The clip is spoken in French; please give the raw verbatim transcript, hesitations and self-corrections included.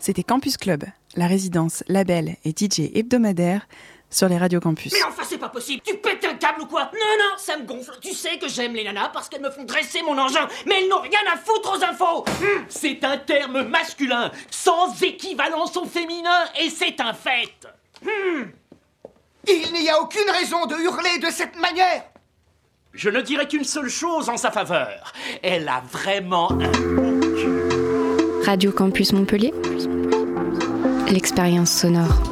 C'était Campus Club, la résidence, label et D J hebdomadaire sur les radios campus. Mais enfin, c'est pas possible. Tu pètes un câble ou quoi? Non, non, ça me gonfle. Tu sais que j'aime les nanas parce qu'elles me font dresser mon engin, mais elles n'ont rien à foutre aux infos. Hum, c'est un terme masculin, sans équivalence au féminin, et c'est un fait. Hum. Il n'y a aucune raison de hurler de cette manière. Je ne dirais qu'une seule chose en sa faveur. Elle a vraiment un bon cul. Radio Campus Montpellier, l'expérience sonore.